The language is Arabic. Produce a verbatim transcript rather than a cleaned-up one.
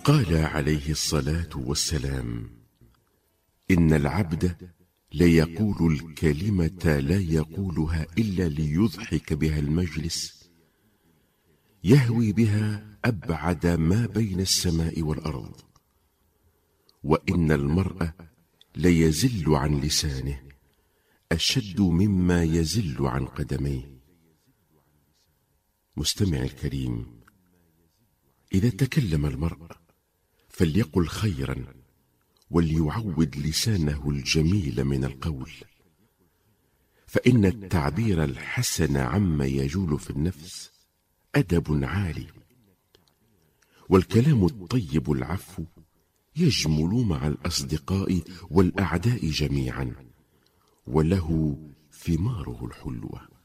قال عليه الصلاة والسلام: إن العبد ليقول الكلمة لا يقولها إلا ليضحك بها المجلس، يهوي بها أبعد ما بين السماء والأرض. وإن المرء ليزل عن لسانه أشد مما يزل عن قدميه. مستمع الكريم، إذا تكلم المرء فليقل خيرا، وليعود لسانه الجميل من القول، فإن التعبير الحسن عما يجول في النفس أدب عالي، والكلام الطيب العفو يجمل مع الأصدقاء والأعداء جميعا، وله ثماره الحلوة.